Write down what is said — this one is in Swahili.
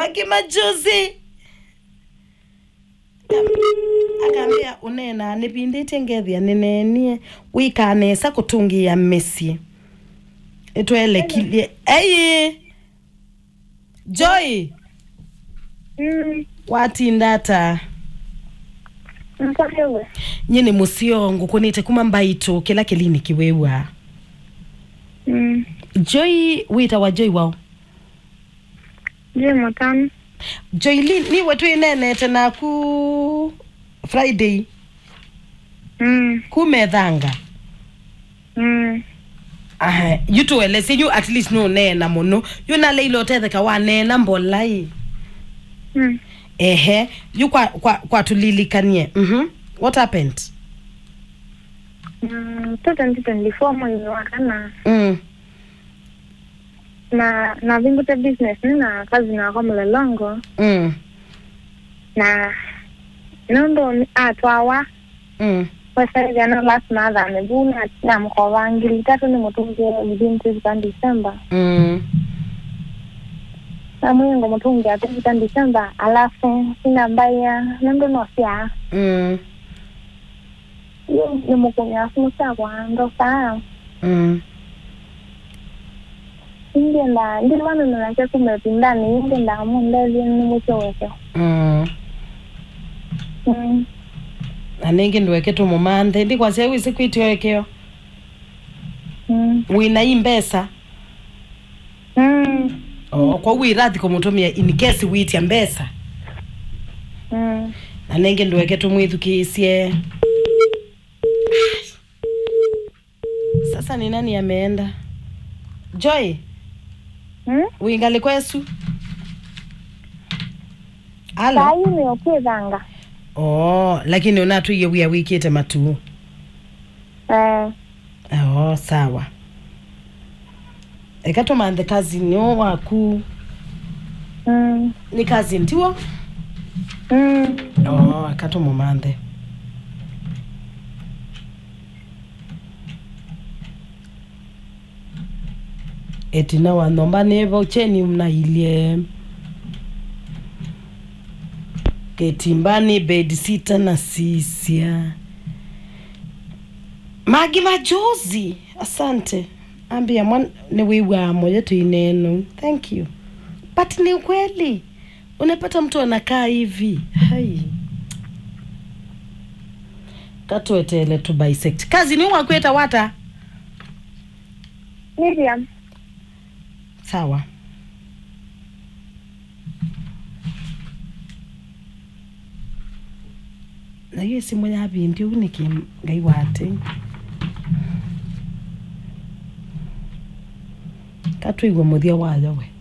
Magi majuzi akambia unena nipindite ngethia ninenie wikanesa kutungia Messi etwele kilie Joy watindata Mkahewe nyine musiongo kunite kuma mbaito kila kilini kiwewa Joy wita wa Joy wao Joy Mutani Joy ni watu inene tena ku Friday kumethanga yutu elese you at least no nena muno you na leilo tetheka wa nena mbolai you kwa tulilikanie what happened 2024 mwezi wa kana na vinguta business na kazi na kwa mlelongo na nondo atwawa kwa sasa na last month amebuna na mkowangili tatu ni mutunge within December na mwengo mutunge atuka December alafu sina mbaya nondo nosia ni mukunya sumusa kwa ndo saa Ingenda ndilwana nanacha kumepindani ingenda mundezi ni mucho weke anenge ndweke tu mumande ndi kwa sewi sikwiti wekeo wina imbesa kwa wirathi kumutumia in case witi ya mbesa anenge ndweke tu mwithukisie sasa ni nani ameenda Joy uingali kwesu Halo Sai ni okizanga lakini unatu ye wia wikite matu sawa ekato mande kazi nyo waku ni kazi ntiwo ekato mumande etina wanomba nevo cheni mnailie ketimbani bed sita na sisia Magi majozi asante ambia ni wiwa moja tu ineno thank you but ni ukweli unapata mtu anakaa hivi hai katuetele tu bisect kazi ni wakweta wata Miriam sawa na hiyo simu ya bindi uniki ngai wate katuigwa muthia wayo we